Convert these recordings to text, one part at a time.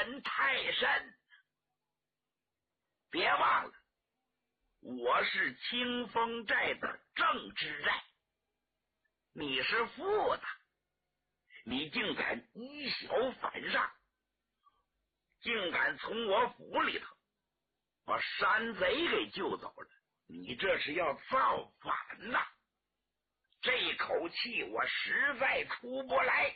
本泰山。别忘了，我是清风寨的正之寨，你是副的，你竟敢以小反上，竟敢从我府里头把山贼给救走了，你这是要造反呐！这口气我实在出不来。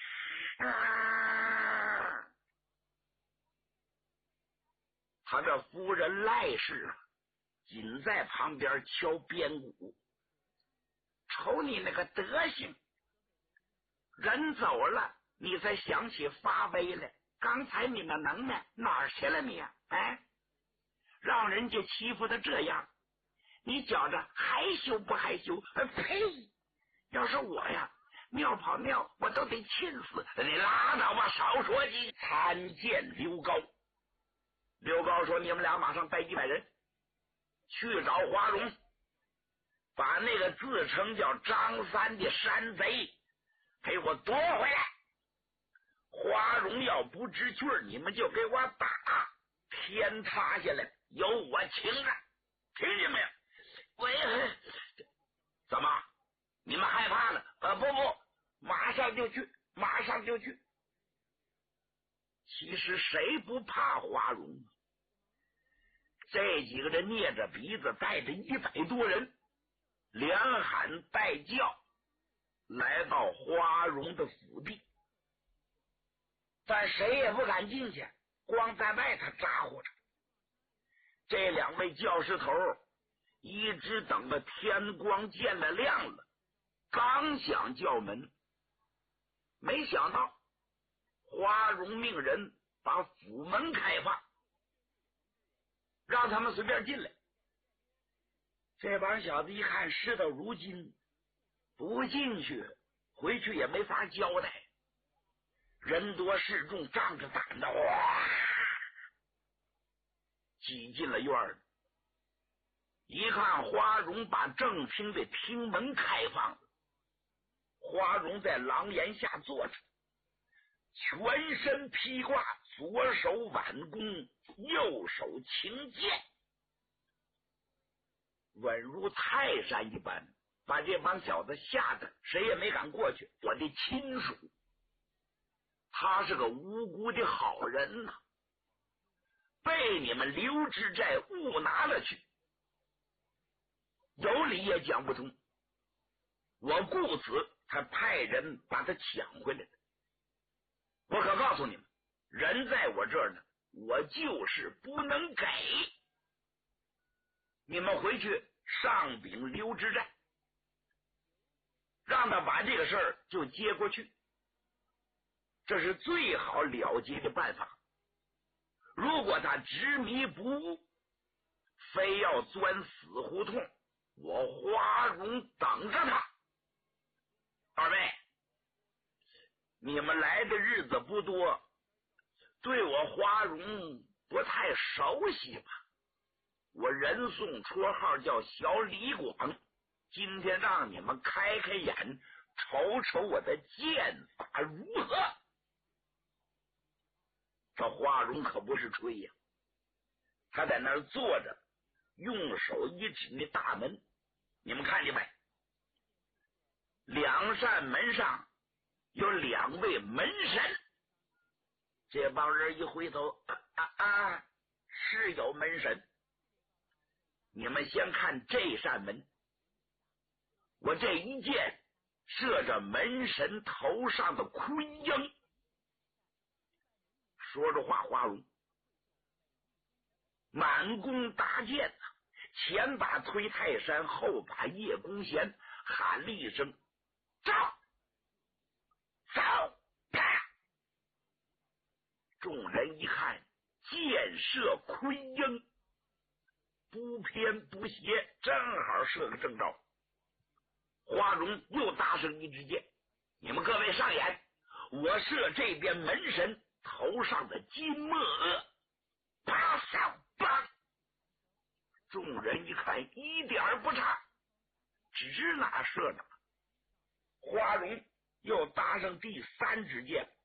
他的夫人赖氏仅在旁边敲边鼓，瞅你那个德行，人走了你才想起发威来，刚才你们能耐哪儿去了你啊？哎，让人家欺负的这样，你觉着害羞不害羞？呸！要是我呀，尿跑尿我都得亲死你！拉倒吧，少说几。参见刘高。刘高说：“你们俩马上带100人去找花荣，把那个自称叫张三的山贼给我夺回来。花荣要不知趣儿，你们就给我打，天塌下来由我请着，听见没有？”喂，怎么？你们害怕了？不，马上就去，马上就去。其实谁不怕花荣啊？这几个人捏着鼻子带着100多人，连喊带叫来到花荣的府邸，但谁也不敢进去，光在外头咋呼着。这2位教师头一直等着天光见了亮了，刚想叫门，没想到花荣命人把府门开放，让他们随便进来。这帮小子一看事到如今，不进去回去也没法交代，人多势众，仗着胆子哇挤进了院儿。一看花荣把正厅的厅门开放了，花荣在廊檐下坐着，全身披挂，左手挽弓，右手擎剑，稳如泰山一般，把这帮小子吓得谁也没敢过去。我的亲属，他是个无辜的好人呐，被你们刘知寨误拿了去，有理也讲不通，我故此才派人把他抢回来的。我可告诉你们，人在我这儿呢，我就是不能给。你们回去上禀刘知寨，让他把这个事儿就接过去，这是最好了结的办法。如果他执迷不悟，非要钻死胡同，我花荣等着他。二位，你们来的日子不多，对我花荣不太熟悉吧？我人送绰号叫小李广，今天让你们开开眼，瞅瞅我的剑法如何？这花荣可不是吹呀，他在那儿坐着，用手一指那大门，你们看见没？2扇门上有2位门神。这帮人一回头，是有门神。你们先看这扇门，我这一箭射着门神头上的盔缨。说着话，花荣满弓搭箭，前把推泰山，后把叶公弦，喊了一声走走！众人一看，箭射盔缨，不偏不斜，正好射个正着。花荣又搭上一支箭，你们各位上眼，我射这边门神头上的金墨额，啪上啪！众人一看，一点不差，指哪射哪。花荣又搭上第3支箭，